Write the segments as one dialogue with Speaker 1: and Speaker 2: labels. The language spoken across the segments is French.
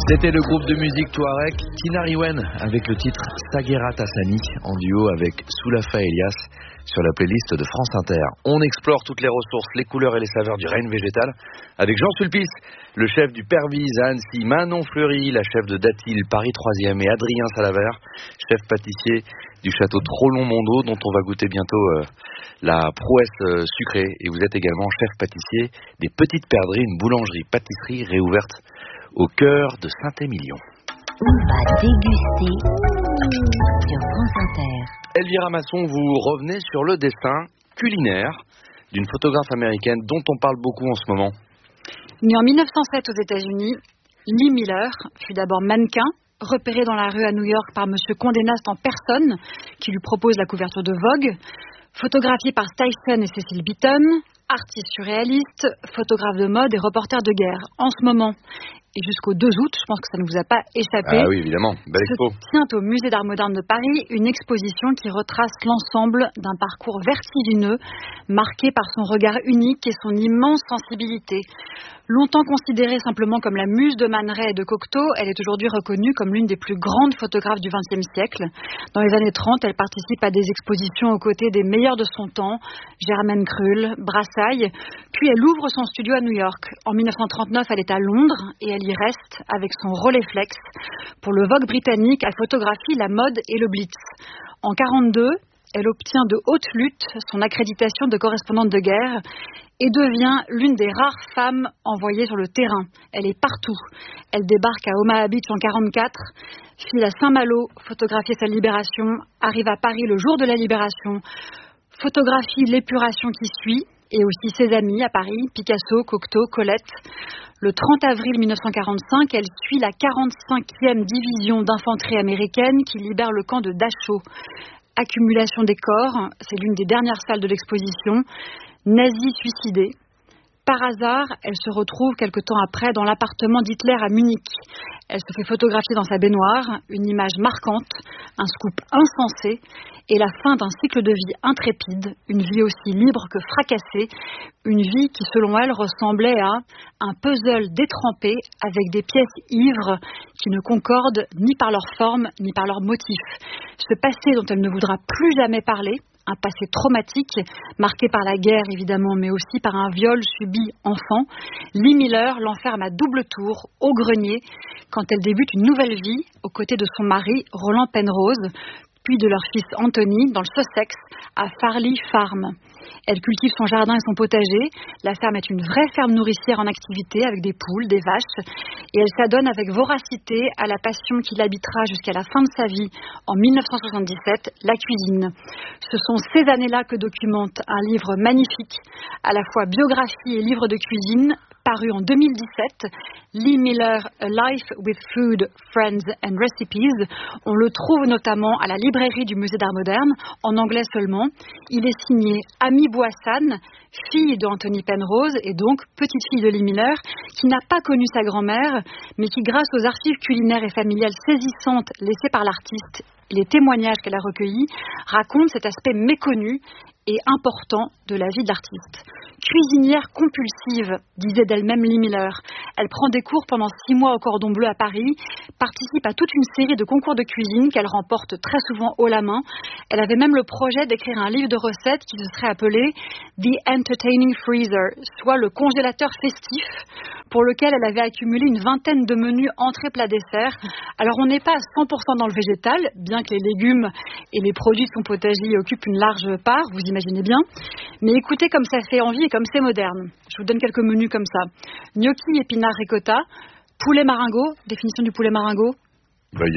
Speaker 1: C'était le groupe de musique Touareg Tinariwen avec le titre Saguera Tassani en duo avec Soulafa Elias sur la playlist de France Inter. On explore toutes les ressources, les couleurs et les saveurs du règne végétal avec Jean Sulpice, le chef du Pervise à Annecy, Manon Fleury, la chef de Datil, Paris 3e et Adrien Salavert, chef pâtissier du château Trollon-Mondo dont on va goûter bientôt la prouesse sucrée. Et vous êtes également chef pâtissier des Petites Perdrix, une boulangerie-pâtisserie réouverte au cœur de Saint-Émilion.
Speaker 2: On va déguster sur France Inter.
Speaker 1: Elvira Masson, vous revenez sur le dessin culinaire d'une photographe américaine dont on parle beaucoup en ce moment.
Speaker 3: Née en 1907 aux États-Unis, Lee Miller fut d'abord mannequin, repéré dans la rue à New York par Monsieur Condé Nast en personne, qui lui propose la couverture de Vogue, photographié par Tyson et Cecil Beaton, artiste surréaliste, photographe de mode et reporter de guerre. En ce moment, et jusqu'au 2 août, je pense que ça ne vous a pas échappé.
Speaker 1: Ah oui, évidemment, belle expo.
Speaker 3: Se tient au Musée d'Art Moderne de Paris une exposition qui retrace l'ensemble d'un parcours vertigineux, marqué par son regard unique et son immense sensibilité. Longtemps considérée simplement comme la muse de Man Ray et de Cocteau, elle est aujourd'hui reconnue comme l'une des plus grandes photographes du XXe siècle. Dans les années 30, elle participe à des expositions aux côtés des meilleurs de son temps, Germaine Krull, Brassailles, puis elle ouvre son studio à New York. En 1939, elle est à Londres et elle y reste avec son Rolleiflex. Pour le Vogue britannique, elle photographie la mode et le Blitz. En 1942, elle obtient de haute lutte son accréditation de correspondante de guerre et devient l'une des rares femmes envoyées sur le terrain. Elle est partout. Elle débarque à Omaha Beach en 1944, file à Saint-Malo, photographie sa libération, arrive à Paris le jour de la libération, photographie l'épuration qui suit, et aussi ses amis à Paris, Picasso, Cocteau, Colette. Le 30 avril 1945, elle suit la 45e division d'infanterie américaine qui libère le camp de Dachau. Accumulation des corps, c'est l'une des dernières salles de l'exposition. Nazis suicidés. Par hasard, elle se retrouve quelque temps après dans l'appartement d'Hitler à Munich. Elle se fait photographier dans sa baignoire, une image marquante, un scoop insensé et la fin d'un cycle de vie intrépide, une vie aussi libre que fracassée, une vie qui selon elle ressemblait à un puzzle détrempé avec des pièces ivres qui ne concordent ni par leur forme ni par leur motif. Ce passé dont elle ne voudra plus jamais parler, un passé traumatique, marqué par la guerre évidemment, mais aussi par un viol subi enfant. Lee Miller l'enferme à double tour, au grenier, quand elle débute une nouvelle vie aux côtés de son mari, Roland Penrose, puis de leur fils Anthony, dans le Sussex, à Farley Farm. Elle cultive son jardin et son potager. La ferme est une vraie ferme nourricière en activité, avec des poules, des vaches. Et elle s'adonne avec voracité à la passion qui l'habitera jusqu'à la fin de sa vie, en 1977, la cuisine. Ce sont ces années-là que documente un livre magnifique, à la fois biographie et livre de cuisine, paru en 2017, Lee Miller, A Life with Food, Friends and Recipes. On le trouve notamment à la librairie du Musée d'Art Moderne, en anglais seulement. Il est signé Amy Boissan, fille d'Anthony Penrose et donc petite-fille de Lee Miller, qui n'a pas connu sa grand-mère, mais qui, grâce aux archives culinaires et familiales saisissantes laissées par l'artiste et les témoignages qu'elle a recueillis, raconte cet aspect méconnu et important de la vie de l'artiste. Cuisinière compulsive, disait d'elle-même Lee Miller. Elle prend des cours pendant 6 mois au Cordon Bleu à Paris, participe à toute une série de concours de cuisine qu'elle remporte très souvent haut la main. Elle avait même le projet d'écrire un livre de recettes qui se serait appelé The Entertaining Freezer, soit le congélateur festif, pour lequel elle avait accumulé une 20aine de menus entrées, plats, desserts. Alors on n'est pas à 100% dans le végétal, bien que les légumes et les produits de son potager y occupent une large part, vous imaginez bien. Mais écoutez comme ça fait envie et comme c'est moderne. Je vous donne quelques menus comme ça. Gnocchi, épinards, ricotta, poulet maringot, définition du poulet maringot.
Speaker 1: Il y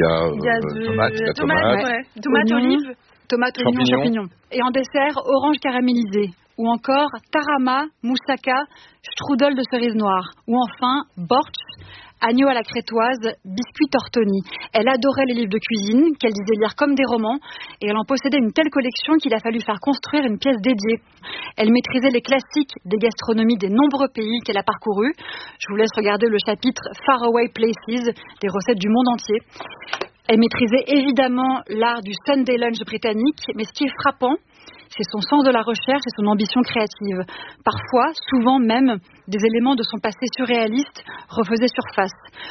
Speaker 1: a
Speaker 3: tomate, olive, tomate, oignon, champignons. Et en dessert, orange caramélisée. Ou encore tarama, moussaka, strudel de cerise noire. Ou enfin, bortsch, agneau à la crétoise, biscuit tortoni. Elle adorait les livres de cuisine, qu'elle disait lire comme des romans, et elle en possédait une telle collection qu'il a fallu faire construire une pièce dédiée. Elle maîtrisait les classiques des gastronomies des nombreux pays qu'elle a parcourus. Je vous laisse regarder le chapitre Faraway Places, des recettes du monde entier. Elle maîtrisait évidemment l'art du Sunday lunch britannique, mais ce qui est frappant, c'est son sens de la recherche et son ambition créative. Parfois, souvent même, des éléments de son passé surréaliste refaisaient surface.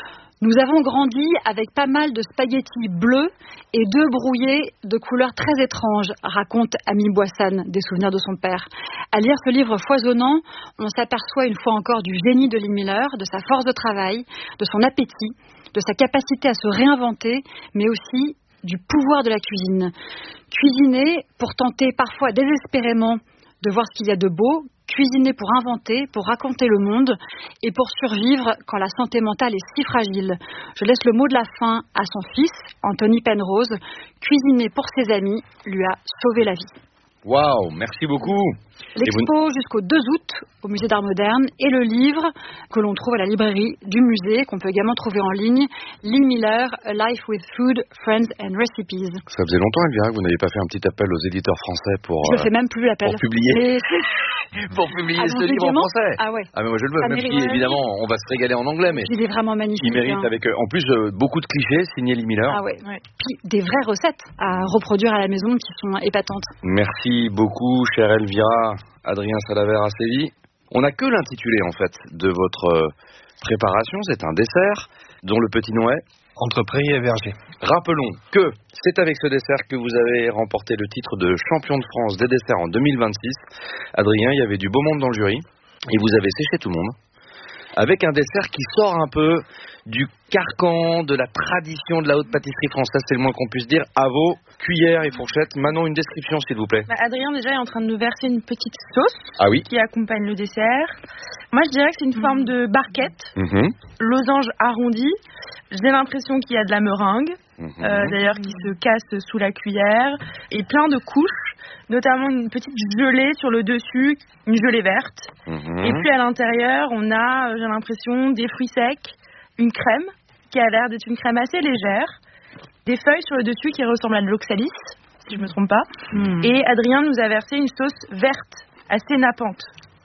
Speaker 3: Nous avons grandi avec pas mal de spaghettis bleus et d'œufs brouillés de couleurs très étranges, raconte Ami Boissan, des souvenirs de son père. À lire ce livre foisonnant, on s'aperçoit une fois encore du génie de Lee Miller, de sa force de travail, de son appétit, de sa capacité à se réinventer, mais aussi du pouvoir de la cuisine. Cuisiner pour tenter parfois désespérément de voir ce qu'il y a de beau, cuisiner pour inventer, pour raconter le monde et pour survivre quand la santé mentale est si fragile. Je laisse le mot de la fin à son fils, Anthony Penrose. Cuisiner pour ses amis lui a sauvé la vie.
Speaker 1: Waouh, merci beaucoup.
Speaker 3: L'expo jusqu'au 2 août au Musée d'Art Moderne et le livre que l'on trouve à la librairie du musée, qu'on peut également trouver en ligne, Lee Miller, A Life with Food, Friends and Recipes.
Speaker 1: Ça faisait longtemps, Elvira, que vous n'avez pas fait un petit appel aux éditeurs français pour...
Speaker 3: Je ne fais même plus l'appel.
Speaker 1: Pour publier. Pour publier ce livre en français.
Speaker 3: Ah ouais.
Speaker 1: Ah mais moi je le veux, même si évidemment on va se régaler en anglais, mais
Speaker 3: il est vraiment magnifique.
Speaker 1: Il mérite avec en plus beaucoup de clichés signés Lee Miller.
Speaker 3: Ah ouais. Puis des vraies recettes à reproduire à la maison qui sont épatantes.
Speaker 1: Merci beaucoup, chère Elvira. Adrien Salaver à Séville. On n'a que l'intitulé en fait de votre préparation. C'est un dessert dont le petit nom est
Speaker 4: Entre prairies et vergers.
Speaker 1: Rappelons que c'est avec ce dessert que vous avez remporté le titre de champion de France des desserts en 2026. Adrien, il y avait du beau monde dans le jury et vous avez séché tout le monde avec un dessert qui sort un peu du carcan de la tradition de la haute pâtisserie française, c'est le moins qu'on puisse dire. À vos cuillères et fourchettes. Manon, une description s'il vous plaît.
Speaker 5: Adrien déjà est en train de nous verser une petite sauce qui accompagne le dessert. Moi je dirais que c'est une forme de barquette, losange arrondi. J'ai l'impression qu'il y a de la meringue, d'ailleurs qui se casse sous la cuillère, et plein de couches, notamment une petite gelée sur le dessus, une gelée verte. Et puis à l'intérieur, on a, j'ai l'impression, des fruits secs, une crème qui a l'air d'être une crème assez légère, des feuilles sur le dessus qui ressemblent à de l'oxalis, si je ne me trompe pas. Et Adrien nous a versé une sauce verte, assez nappante.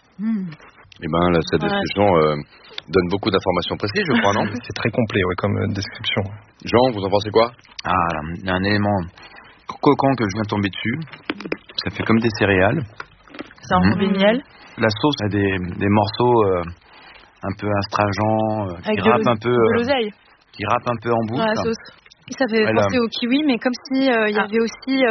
Speaker 1: Eh bien, là, cette description donne beaucoup d'informations précises, je crois, non?
Speaker 4: C'est très complet, comme description.
Speaker 1: Jean, vous en pensez quoi?
Speaker 6: Il y a un élément croquant que je viens de tomber dessus. Ça fait comme des céréales.
Speaker 5: C'est un rouleau miel.
Speaker 6: La sauce a des morceaux un peu astringents, qui râpent un peu.
Speaker 5: De l'oseille.
Speaker 6: Qui râpent un peu en bouche.
Speaker 5: Dans la sauce.
Speaker 3: Ça fait penser au kiwi, mais comme si il y avait aussi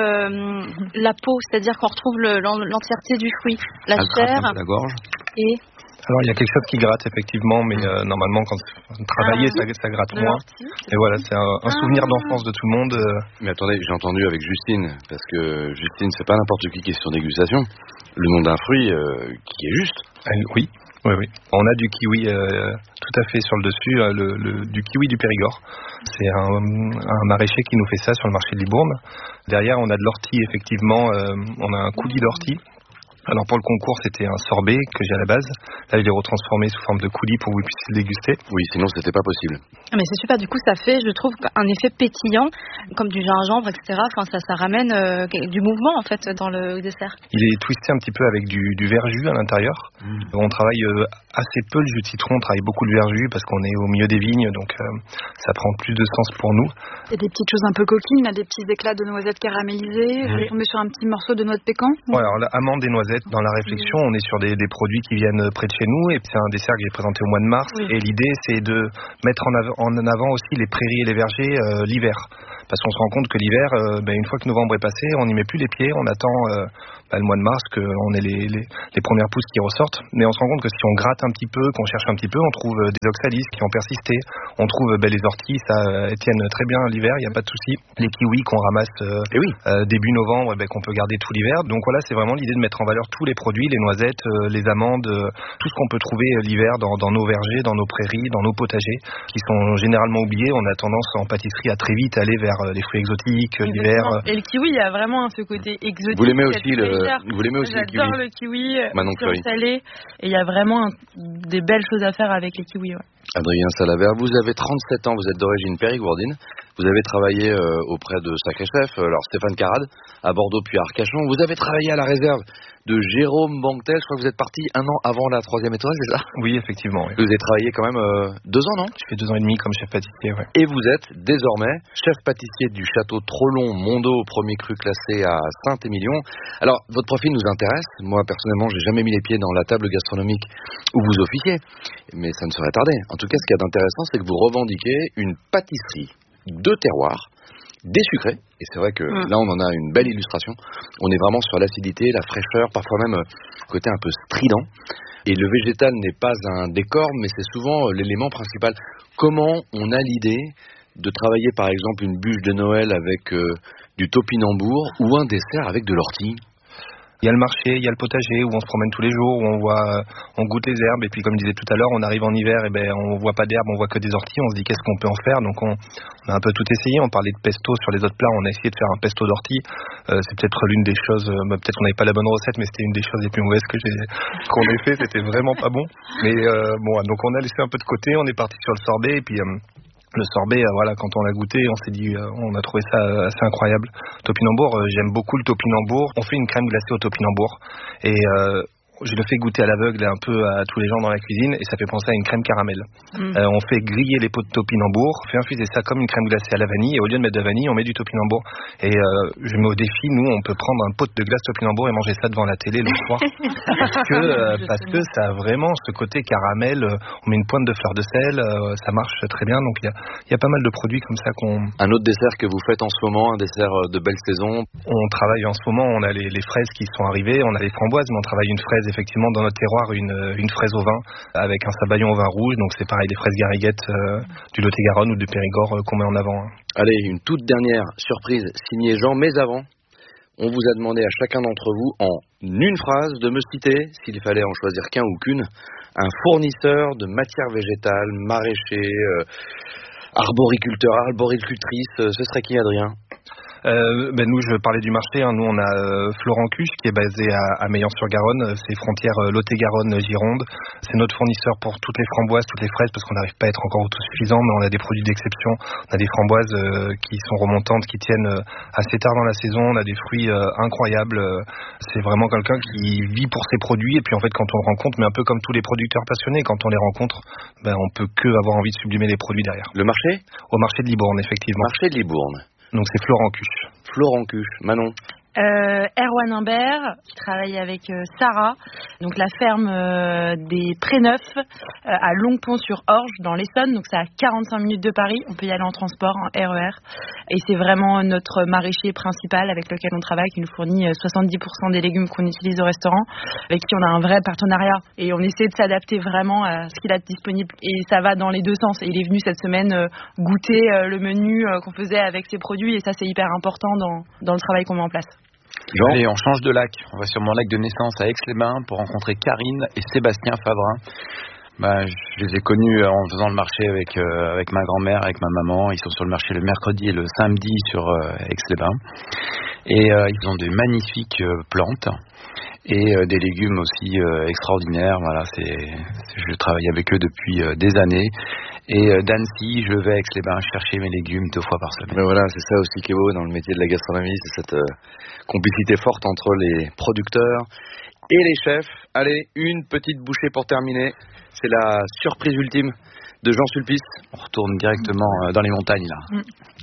Speaker 3: la peau, c'est-à-dire qu'on retrouve l'entièreté du fruit, la chair.
Speaker 6: La gorge.
Speaker 3: Et
Speaker 4: alors il y a quelque chose qui gratte effectivement, mais normalement quand on travaille ça gratte moins. Et voilà, c'est un souvenir d'enfance de tout le monde.
Speaker 1: Mais attendez, j'ai entendu avec Justine, parce que Justine c'est pas n'importe qui est sur dégustation, le nom d'un fruit qui est juste.
Speaker 4: Oui. On a du kiwi tout à fait sur le dessus, du kiwi du Périgord. C'est un maraîcher qui nous fait ça sur le marché de Libourne. Derrière, on a de l'ortie, effectivement. On a un coulis d'ortie. Alors pour le concours, c'était un sorbet que j'ai à la base. Là, je l'ai retransformé sous forme de coulis pour que vous puissiez le déguster.
Speaker 1: Oui, sinon c'était pas possible.
Speaker 3: Mais c'est super, du coup ça fait, je trouve, un effet pétillant, comme du gingembre, etc. Enfin, ça ramène du mouvement en fait dans le dessert.
Speaker 4: Il est twisté un petit peu avec du verjus à l'intérieur. On travaille assez peu le jus de citron, on travaille beaucoup le verjus parce qu'on est au milieu des vignes, donc ça prend plus de sens pour nous.
Speaker 3: Il y a des petites choses un peu coquines, là, des petits éclats de noisettes caramélisées. Vous êtes tombé sur un petit morceau de noix de pécan.
Speaker 4: Ouais, alors l'amande et noisettes, dans la réflexion, on est sur des produits qui viennent près de chez nous, et c'est un dessert que j'ai présenté au mois de mars. Et l'idée, c'est de mettre en avant aussi les prairies et les vergers l'hiver. Parce qu'on se rend compte que l'hiver, une fois que novembre est passé, on n'y met plus les pieds, on attend le mois de mars qu'on ait les premières pousses qui ressortent. Mais on se rend compte que si on gratte un petit peu, qu'on cherche un petit peu, on trouve des oxalis qui ont persisté. On trouve les orties, ça tiennent très bien l'hiver, il n'y a pas de souci. Les kiwis qu'on ramasse début novembre, qu'on peut garder tout l'hiver. Donc voilà, c'est vraiment l'idée de mettre en valeur tous les produits, les noisettes, les amandes, tout ce qu'on peut trouver l'hiver dans nos vergers, dans nos prairies, dans nos potagers, qui sont généralement oubliés. On a tendance en pâtisserie à très vite aller vers les fruits exotiques l'hiver.
Speaker 5: Et le kiwi, il y a vraiment ce côté exotique.
Speaker 1: Vous l'aimez aussi le kiwi?
Speaker 5: J'adore le kiwi, salé. Et il y a vraiment des belles choses à faire avec les kiwis.
Speaker 1: Adrien Salaver, vous avez 37 ans, vous êtes d'origine périgourdine. Vous avez travaillé auprès de sacrés chefs, alors Stéphane Carrade, à Bordeaux puis à Arcachon. Vous avez travaillé à la réserve de Jérôme Banquetel. Je crois que vous êtes parti 1 an avant la 3e étoile, c'est ça?
Speaker 4: Oui, effectivement. Oui.
Speaker 1: Vous avez travaillé quand même 2 ans, non?
Speaker 4: J'ai fait 2 ans et demi comme chef pâtissier, ouais.
Speaker 1: Et vous êtes désormais chef pâtissier du château Trollon-Mondo, premier cru classé à Saint-Émilion. Alors, votre profil nous intéresse. Moi, personnellement, j'ai jamais mis les pieds dans la table gastronomique où vous officiez, mais ça ne saurait tarder. En tout cas, ce qui est intéressant, c'est que vous revendiquez une pâtisserie de terroir, désucré, et c'est vrai que là on en a une belle illustration. On est vraiment sur l'acidité, la fraîcheur, parfois même côté un peu strident. Et le végétal n'est pas un décor, mais c'est souvent l'élément principal. Comment on a l'idée de travailler par exemple une bûche de Noël avec du topinambour ou un dessert avec de l'ortie?
Speaker 4: Il y a le marché, il y a le potager où on se promène tous les jours, où on goûte les herbes, et puis comme je disais tout à l'heure, on arrive en hiver et on voit pas d'herbes, on voit que des orties, on se dit qu'est-ce qu'on peut en faire. Donc on a un peu tout essayé. On parlait de pesto sur les autres plats, on a essayé de faire un pesto d'ortie. C'est peut-être l'une des choses, peut-être qu'on n'avait pas la bonne recette, mais c'était une des choses les plus mauvaises qu'on ait fait. C'était vraiment pas bon. Mais bon, donc on a laissé un peu de côté, on est parti sur le sorbet, et puis le sorbet, voilà, quand on l'a goûté, on s'est dit, on a trouvé ça assez incroyable. Topinambour, j'aime beaucoup le topinambour. On fait une crème glacée au topinambour et je le fais goûter à l'aveugle un peu à tous les gens dans la cuisine et ça fait penser à une crème caramel. On fait griller les pots de topinambour, on fait infuser ça comme une crème glacée à la vanille et au lieu de mettre de la vanille, on met du topinambour. Et je mets au défi, nous, on peut prendre un pot de glace topinambour et manger ça devant la télé le soir parce que ça a vraiment ce côté caramel. On met une pointe de fleur de sel, ça marche très bien. Donc il y a pas mal de produits comme ça qu'on...
Speaker 1: Un autre dessert que vous faites en ce moment, un dessert de belle saison?
Speaker 4: On travaille en ce moment, on a les fraises qui sont arrivées, on a les framboises, mais on travaille une fraise effectivement dans notre terroir, une fraise au vin avec un sabayon au vin rouge, donc c'est pareil, des fraises gariguettes du Lot-et-Garonne ou du Périgord qu'on met en avant.
Speaker 1: Allez, une toute dernière surprise signée Jean, mais avant, on vous a demandé à chacun d'entre vous en une phrase de me citer, s'il fallait en choisir qu'un ou qu'une, un fournisseur de matières végétales, maraîcher, arboricultrice, ce serait qui, Adrien?
Speaker 4: Nous, je parlais du marché. Nous, on a Florent Cuche qui est basé à Meillan-sur-Garonne. C'est frontière Lot-et-Garonne-Gironde. C'est notre fournisseur pour toutes les framboises, toutes les fraises, parce qu'on n'arrive pas à être encore autosuffisant, mais on a des produits d'exception. On a des framboises qui sont remontantes, qui tiennent assez tard dans la saison. On a des fruits incroyables. C'est vraiment quelqu'un qui vit pour ses produits. Et puis en fait, quand on le rencontre, mais un peu comme tous les producteurs passionnés, quand on les rencontre, on peut que avoir envie de sublimer les produits derrière.
Speaker 1: Le marché?
Speaker 4: Au marché de Libourne, effectivement.
Speaker 1: Marché de Libourne.
Speaker 4: Donc c'est Florent Cuche.
Speaker 1: Florent Cuche. Manon?
Speaker 5: Erwan Imbert, qui travaille avec Sarah, donc la ferme des Préneufs à Longpont-sur-Orge dans l'Essonne, donc c'est à 45 minutes de Paris, on peut y aller en transport, en RER, et c'est vraiment notre maraîcher principal avec lequel on travaille, qui nous fournit 70% des légumes qu'on utilise au restaurant, avec qui on a un vrai partenariat, et on essaie de s'adapter vraiment à ce qu'il a de disponible, et ça va dans les deux sens, et il est venu cette semaine goûter le menu qu'on faisait avec ses produits, et ça c'est hyper important dans le travail qu'on met en place.
Speaker 6: Allez, on change de lac. On va sur mon lac de naissance à Aix-les-Bains pour rencontrer Karine et Sébastien Favrin. Je les ai connus en faisant le marché avec ma grand-mère, avec ma maman. Ils sont sur le marché le mercredi et le samedi sur Aix-les-Bains. Et ils ont de magnifiques plantes et des légumes aussi extraordinaires. Voilà, je travaille avec eux depuis des années. Et d'Annecy, je vais à Aix-les-Bains chercher mes légumes 2 fois par semaine.
Speaker 1: Mais voilà, c'est ça aussi qui est beau dans le métier de la gastronomie, c'est cette complicité forte entre les producteurs et les chefs. Allez, une petite bouchée pour terminer. C'est la surprise ultime de Jean Sulpice.
Speaker 6: On retourne directement dans les montagnes, là.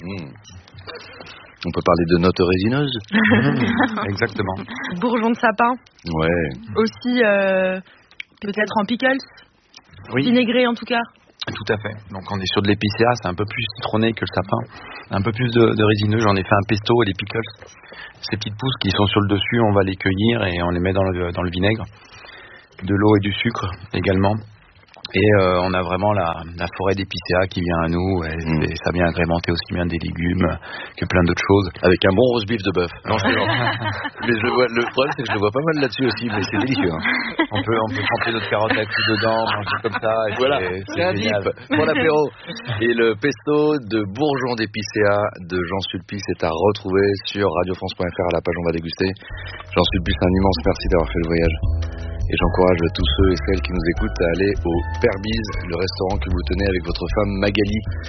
Speaker 1: On peut parler de notes résineuses.
Speaker 6: Exactement.
Speaker 5: Bourgeons de sapin.
Speaker 1: Ouais.
Speaker 5: Aussi, peut-être en pickles.
Speaker 6: Oui.
Speaker 5: Vinaigré, en tout cas.
Speaker 6: Tout à fait. Donc on est sur de l'épicéa, c'est un peu plus citronné que le sapin. Un peu plus de résineux. J'en ai fait un pesto et des pickles. Ces petites pousses qui sont sur le dessus, on va les cueillir et on les met dans le vinaigre. De l'eau et du sucre également. Et on a vraiment la forêt d'épicéa qui vient à nous. Et ça vient agrémenter aussi bien des légumes que plein d'autres choses.
Speaker 1: Avec un bon roast beef de bœuf. Non, mais le problème, c'est que je le vois pas mal là-dessus aussi, mais c'est délicieux.
Speaker 6: On peut tremper notre carotte à coups dedans, manger comme ça. Et
Speaker 1: voilà, c'est un dip pour l'apéro. Et le pesto de bourgeons d'épicéa de Jean Sulpice est à retrouver sur radiofrance.fr à la page On va déguster. Jean Sulpice, un immense merci d'avoir fait le voyage. Et j'encourage tous ceux et celles qui nous écoutent à aller au Père Bise, le restaurant que vous tenez avec votre femme Magali.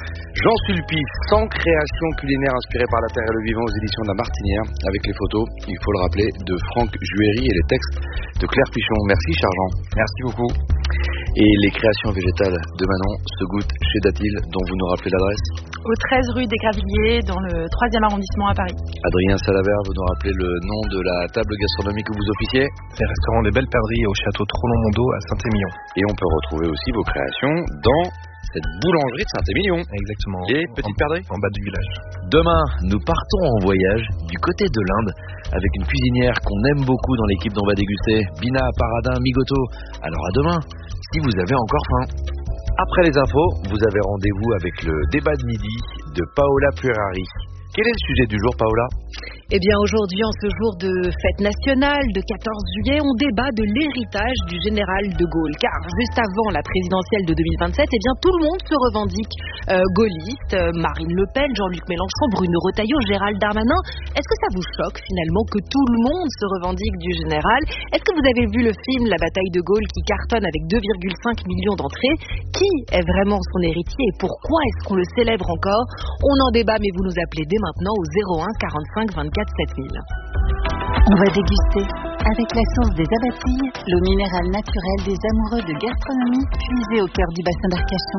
Speaker 1: Jean Sulpice, 100 créations culinaires inspirées par la terre et le vivant aux éditions de La Martinière, avec les photos, il faut le rappeler, de Franck Juéry et les textes de Claire Pichon. Merci cher Jean.
Speaker 6: Merci beaucoup.
Speaker 1: Et les créations végétales de Manon se goûtent chez Datil, dont vous nous rappelez l'adresse ?
Speaker 5: Au 13 rue des Gravilliers, dans le 3e arrondissement à Paris.
Speaker 1: Adrien Salaver, vous nous rappelez le nom de la table gastronomique où vous officiez ?
Speaker 4: Les restaurants des Belles Perdrix au château Trollon-Mondo à Saint-Émilion.
Speaker 1: Et on peut retrouver aussi vos créations dans cette boulangerie de Saint-Émilion.
Speaker 4: Exactement.
Speaker 1: Les petites perdrix ?
Speaker 4: En bas du village.
Speaker 1: Demain, nous partons en voyage du côté de l'Inde avec une cuisinière qu'on aime beaucoup dans l'équipe d'On va déguster, Bina Paradin Migoto. Alors à demain, si vous avez encore faim. Après les infos, vous avez rendez-vous avec le débat de midi de Paola Puerari. Quel est le sujet du jour, Paola ?
Speaker 7: Eh bien, aujourd'hui, en ce jour de fête nationale, de 14 juillet, on débat de l'héritage du général de Gaulle. Car juste avant la présidentielle de 2027, eh bien, tout le monde se revendique gaulliste. Marine Le Pen, Jean-Luc Mélenchon, Bruno Retailleau, Gérald Darmanin. Est-ce que ça vous choque, finalement, que tout le monde se revendique du général ? Est-ce que vous avez vu le film La bataille de Gaulle qui cartonne avec 2,5 millions d'entrées ? Qui est vraiment son héritier et pourquoi est-ce qu'on le célèbre encore ? On en débat, mais vous nous appelez dès maintenant au 01 45 24 7000.
Speaker 2: On va déguster avec la sauce des Abatilles, l'eau minérale naturelle des amoureux de gastronomie puisée au cœur du bassin d'Arcachon.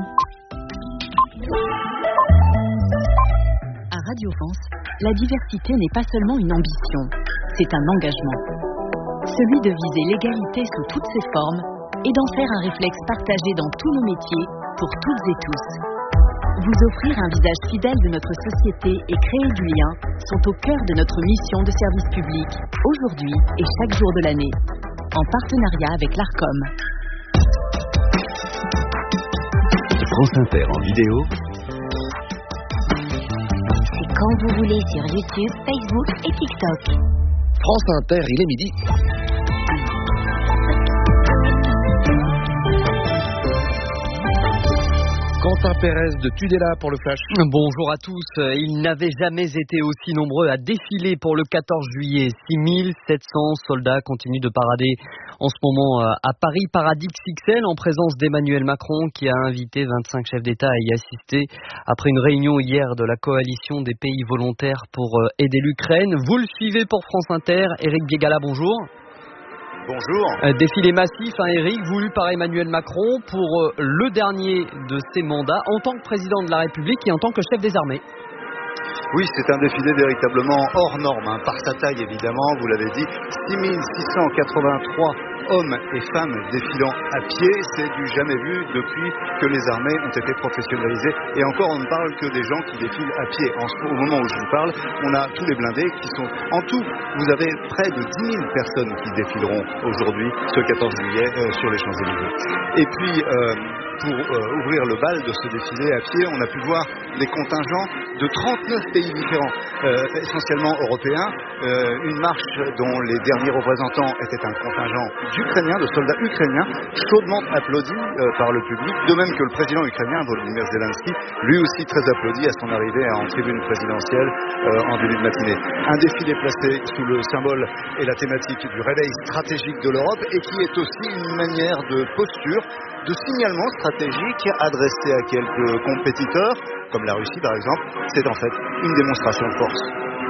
Speaker 2: À Radio France, la diversité n'est pas seulement une ambition, c'est un engagement. Celui de viser l'égalité sous toutes ses formes et d'en faire un réflexe partagé dans tous nos métiers pour toutes et tous. Vous offrir un visage fidèle de notre société et créer du lien sont au cœur de notre mission de service public, aujourd'hui et chaque jour de l'année, en partenariat avec l'ARCOM.
Speaker 8: France Inter en vidéo.
Speaker 2: C'est quand vous voulez sur YouTube, Facebook et TikTok.
Speaker 1: France Inter, il est midi. Quentin Pérez de Tudela pour le Flash.
Speaker 9: Bonjour à tous. Ils n'avaient jamais été aussi nombreux à défiler pour le 14 juillet. 6700 soldats continuent de parader en ce moment à Paris. Paradis XXL en présence d'Emmanuel Macron qui a invité 25 chefs d'État à y assister après une réunion hier de la coalition des pays volontaires pour aider l'Ukraine. Vous le suivez pour France Inter. Éric Biégala, bonjour.
Speaker 10: Bonjour.
Speaker 9: Défilé massif, Éric, voulu par Emmanuel Macron pour le dernier de ses mandats en tant que président de la République et en tant que chef des armées.
Speaker 10: Oui, c'est un défilé véritablement hors norme, par sa taille évidemment, vous l'avez dit. 6683 hommes et femmes défilant à pied, c'est du jamais vu depuis que les armées ont été professionnalisées. Et encore, on ne parle que des gens qui défilent à pied. Au moment où je vous parle, on a tous les blindés qui sont... En tout, vous avez près de 10 000 personnes qui défileront aujourd'hui, ce 14 juillet, sur les Champs-Élysées. Et puis... pour ouvrir le bal de ce défilé à pied, on a pu voir des contingents de 39 pays différents, essentiellement européens. Une marche dont les derniers représentants étaient un contingent d'Ukrainiens, de soldats ukrainiens, chaudement applaudis par le public, de même que le président ukrainien, Volodymyr Zelensky, lui aussi très applaudi à son arrivée en tribune présidentielle en début de matinée. Un défilé placé sous le symbole et la thématique du réveil stratégique de l'Europe et qui est aussi une manière de posture, de signalement stratégique adressé à quelques compétiteurs, comme la Russie par exemple. C'est en fait une démonstration de force.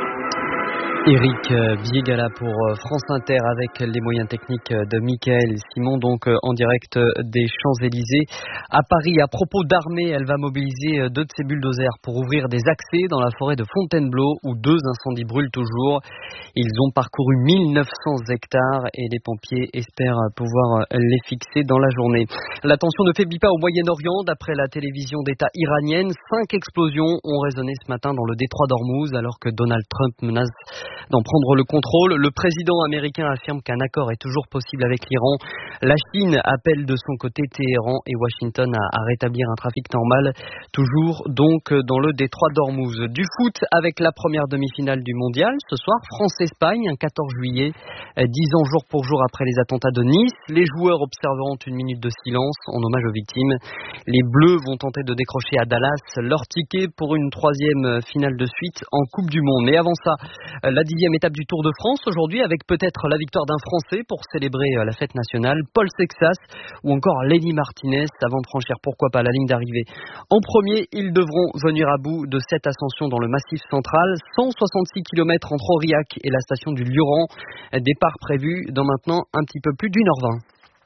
Speaker 9: Éric Biégala pour France Inter avec les moyens techniques de Michael Simon, donc en direct des Champs-Élysées à Paris. À propos d'armée, elle va mobiliser 2 de ses bulldozers pour ouvrir des accès dans la forêt de Fontainebleau où 2 incendies brûlent toujours. Ils ont parcouru 1900 hectares et les pompiers espèrent pouvoir les fixer dans la journée. La tension ne faiblit pas au Moyen-Orient. D'après la télévision d'État iranienne, 5 explosions ont résonné ce matin dans le détroit d'Ormuz alors que Donald Trump menace d'en prendre le contrôle. Le président américain affirme qu'un accord est toujours possible avec l'Iran. La Chine appelle de son côté Téhéran et Washington à rétablir un trafic normal, toujours donc dans le détroit d'Ormuz. Du foot avec la première demi-finale du mondial ce soir, France-Espagne, un 14 juillet, 10 ans jour pour jour après les attentats de Nice. Les joueurs observeront une minute de silence en hommage aux victimes. Les Bleus vont tenter de décrocher à Dallas leur ticket pour une 3e finale de suite en Coupe du Monde. Mais avant ça, la 10e étape du Tour de France aujourd'hui avec peut-être la victoire d'un Français pour célébrer la fête nationale, Paul Sexas ou encore Lenny Martinez avant de franchir pourquoi pas la ligne d'arrivée. En premier, ils devront venir à bout de cette ascension dans le Massif central, 166 km entre Aurillac et la station du Lioran. Départ prévu dans maintenant un petit peu plus d'1h20.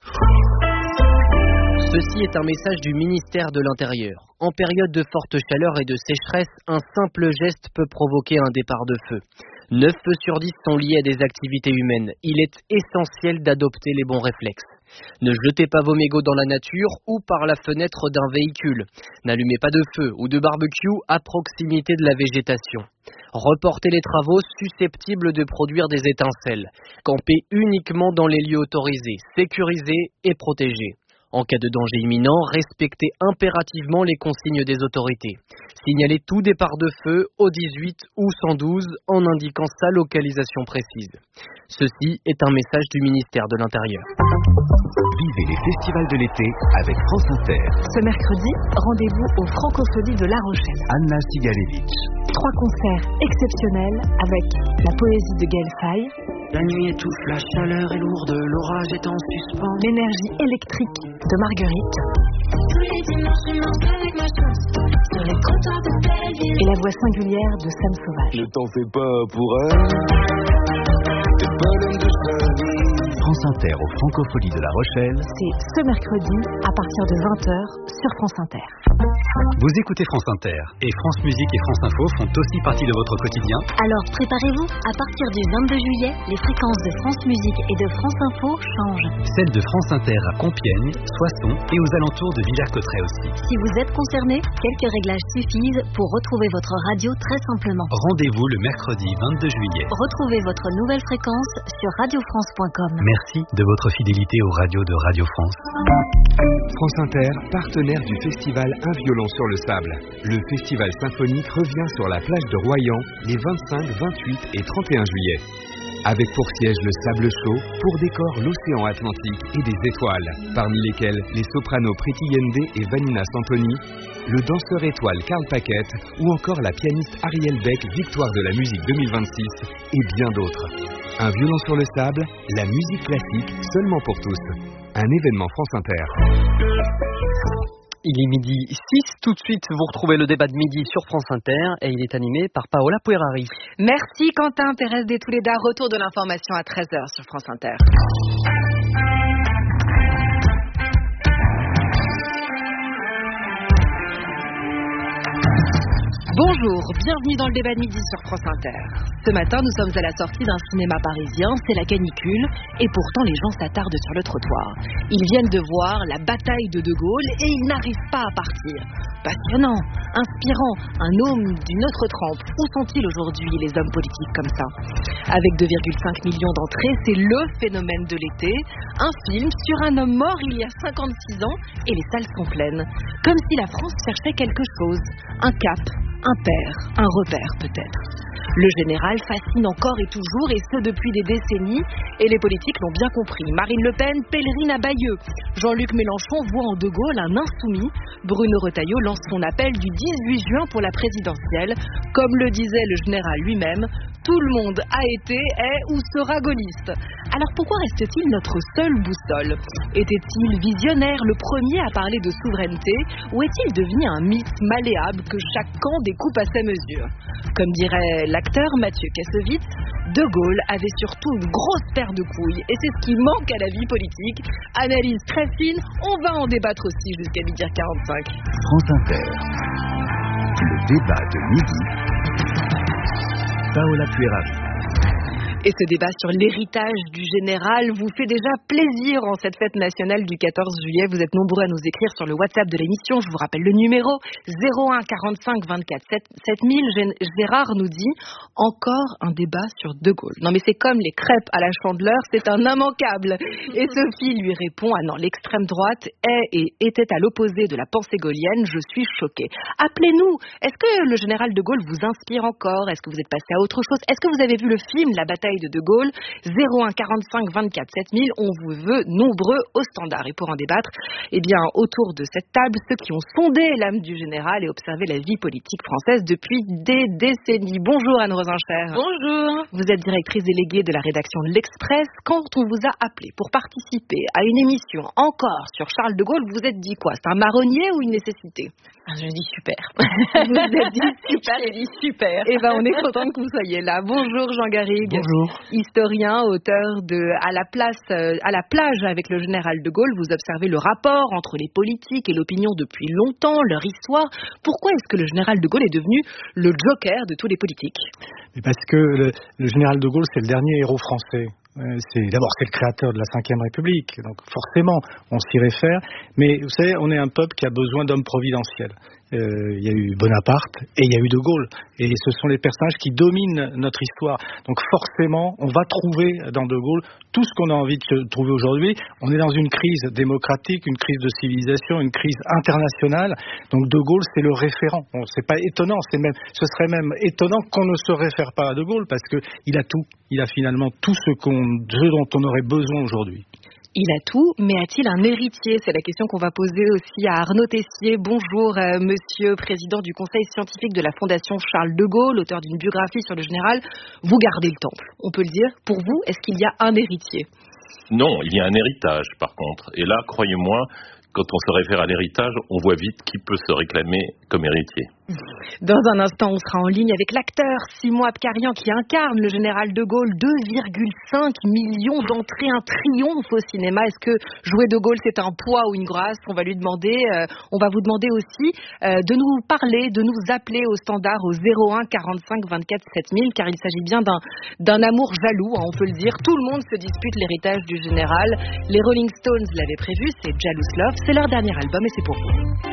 Speaker 11: Ceci est un message du ministère de l'Intérieur. En période de forte chaleur et de sécheresse, un simple geste peut provoquer un départ de feu. 9 feux sur 10 sont liés à des activités humaines. Il est essentiel d'adopter les bons réflexes. Ne jetez pas vos mégots dans la nature ou par la fenêtre d'un véhicule. N'allumez pas de feu ou de barbecue à proximité de la végétation. Reportez les travaux susceptibles de produire des étincelles. Campez uniquement dans les lieux autorisés, sécurisés et protégés. En cas de danger imminent, respectez impérativement les consignes des autorités. Signalez tout départ de feu au 18 ou 112 en indiquant sa localisation précise. Ceci est un message du ministère de l'Intérieur.
Speaker 8: Vivez les festivals de l'été avec France Inter.
Speaker 2: Ce mercredi, rendez-vous au Francophonie de La Rochelle.
Speaker 8: Anna Sigalevitch.
Speaker 2: 3 concerts exceptionnels avec la poésie de Gaël Faye.
Speaker 12: La nuit étouffe, la chaleur est lourde, l'orage est en suspens.
Speaker 2: L'énergie électrique de Marguerite.
Speaker 13: Tous les dimanches, je mange avec ma chance sur les trottoirs de Belleville.
Speaker 2: Et la voix singulière de Sam Sauvage.
Speaker 14: Ne t'en fais pas pour elle. T'es pas l'homme de sa vie.
Speaker 8: France Inter au Francophonie de La Rochelle.
Speaker 2: C'est ce mercredi à partir de 20h sur France Inter.
Speaker 15: Vous écoutez France Inter et France Musique et France Info font aussi partie de votre quotidien.
Speaker 2: Alors préparez-vous, à partir du 22 juillet, les fréquences de France Musique et de France Info changent.
Speaker 15: Celles de France Inter à Compiègne, Soissons et aux alentours de Villers-Cotterêts aussi.
Speaker 2: Si vous êtes concerné, quelques réglages suffisent pour retrouver votre radio très simplement.
Speaker 15: Rendez-vous le mercredi 22 juillet.
Speaker 2: Retrouvez votre nouvelle fréquence sur radiofrance.com.
Speaker 15: Merci de votre fidélité aux radios de Radio France.
Speaker 16: France Inter, partenaire du festival Un violon sur le sable. Le festival symphonique revient sur la plage de Royan les 25, 28 et 31 juillet. Avec pour siège le sable chaud, pour décor l'océan Atlantique et des étoiles, parmi lesquelles les sopranos Priti Yende et Vanina Santoni, le danseur étoile Karl Paquette ou encore la pianiste Ariel Beck, victoire de la musique 2026 et bien d'autres. Un violon sur le sable, la musique classique seulement pour tous. Un événement France Inter.
Speaker 9: Il est midi 6, tout de suite vous retrouvez le débat de midi sur France Inter et il est animé par Paola Puerari.
Speaker 7: Merci Quentin Pérez des Touleda, retour de l'information à 13h sur France Inter. Bonjour, bienvenue dans le débat de midi sur France Inter. Ce matin, nous sommes à la sortie d'un cinéma parisien, c'est la canicule, et pourtant les gens s'attardent sur le trottoir. Ils viennent de voir la bataille de De Gaulle et ils n'arrivent pas à partir. Passionnant, inspirant, un homme d'une autre trempe. Où sont-ils aujourd'hui les hommes politiques comme ça ? Avec 2,5 millions d'entrées, c'est le phénomène de l'été. Un film sur un homme mort il y a 56 ans et les salles sont pleines. Comme si la France cherchait quelque chose, un cap. Un père, un repère peut-être. Le général fascine encore et toujours, et ce depuis des décennies, et les politiques l'ont bien compris. Marine Le Pen pèlerine à Bayeux. Jean-Luc Mélenchon voit en De Gaulle un insoumis. Bruno Retailleau lance son appel du 18 juin pour la présidentielle. Comme le disait le général lui-même, tout le monde a été, est ou sera gaulliste. Alors pourquoi reste-t-il notre seule boussole ? Était-il visionnaire, le premier à parler de souveraineté, ou est-il devenu un mythe malléable que chaque camp découpe à sa mesure ? Comme dirait l'acteur Mathieu Kassovitz, De Gaulle avait surtout une grosse paire de couilles, et c'est ce qui manque à la vie politique. Analyse très fine, on va en débattre aussi jusqu'à 12h45.
Speaker 8: France Inter, le débat de midi. Paola Puerari.
Speaker 7: Et ce débat sur l'héritage du général vous fait déjà plaisir en cette fête nationale du 14 juillet. Vous êtes nombreux à nous écrire sur le WhatsApp de l'émission. Je vous rappelle le numéro 01 45 24 7000. Gérard nous dit encore un débat sur De Gaulle. Non mais c'est comme les crêpes à la Chandeleur, c'est un immanquable. Et Sophie lui répond ah non, l'extrême droite est et était à l'opposé de la pensée gaulienne. Je suis choquée. Appelez-nous. Est-ce que le général De Gaulle vous inspire encore ? Est-ce que vous êtes passé à autre chose ? Est-ce que vous avez vu le film La bataille bouteille de Gaulle. 01 45 24 7000. On vous veut nombreux au standard. Et pour en débattre, autour de cette table, ceux qui ont sondé l'âme du général et observé la vie politique française depuis des décennies. Bonjour Anne Rosencher.
Speaker 5: Bonjour.
Speaker 7: Vous êtes directrice déléguée de la rédaction de l'Express. Quand on vous a appelé pour participer à une émission encore sur Charles de Gaulle, vous vous êtes dit quoi? C'est un marronnier ou une nécessité?
Speaker 5: Je dis super.
Speaker 7: Vous vous êtes dit super.
Speaker 5: J'ai dit super.
Speaker 7: Eh ben, on est content que vous soyez là. Bonjour Jean Garrigue.
Speaker 17: Bonjour.
Speaker 7: Historien, auteur de à la plage avec le général de Gaulle. Vous observez le rapport entre les politiques et l'opinion depuis longtemps, leur histoire. Pourquoi est-ce que le général de Gaulle est devenu le joker de tous les politiques?
Speaker 17: Parce que le général de Gaulle, c'est le dernier héros français. C'est le créateur de la Ve République, donc forcément on s'y réfère, mais vous savez, on est un peuple qui a besoin d'hommes providentiels. Il y a eu Bonaparte et il y a eu de Gaulle, et ce sont les personnages qui dominent notre histoire, donc forcément on va trouver dans de Gaulle tout ce qu'on a envie de trouver aujourd'hui. On est dans une crise démocratique, une crise de civilisation, une crise internationale, donc de Gaulle c'est le référent. Bon, c'est pas étonnant, ce serait même étonnant qu'on ne se réfère pas à de Gaulle, parce qu'il a tout, il a finalement tout ce dont on aurait besoin aujourd'hui.
Speaker 7: Il a tout, mais a-t-il un héritier? C'est la question qu'on va poser aussi à Arnaud Tessier. Bonjour, monsieur président du conseil scientifique de la Fondation Charles de Gaulle, auteur d'une biographie sur le général. Vous gardez le temple, on peut le dire. Pour vous, est-ce qu'il y a un héritier?
Speaker 18: Non, il y a un héritage par contre. Et là, croyez-moi, quand on se réfère à l'héritage, on voit vite qui peut se réclamer comme héritier.
Speaker 7: Dans un instant, on sera en ligne avec l'acteur Simon Abkarian qui incarne le général de Gaulle. 2,5 millions d'entrées, un triomphe au cinéma. Est-ce que jouer de Gaulle, c'est un poids ou une grâce? On va vous demander aussi de nous parler, de nous appeler au standard au 01 45 24 7000, car il s'agit bien d'un amour jaloux, on peut le dire. Tout le monde se dispute l'héritage du général. Les Rolling Stones l'avaient prévu, c'est Jealous Love. C'est leur dernier album et c'est pour vous.